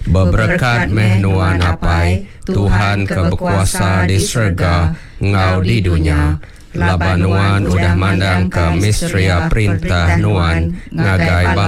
Berberkat meh nuan apai, Tuhan keberkuasa di surga, ngau di dunia. Laba nuan udah mandang ke mistria perintah nuan, ngagai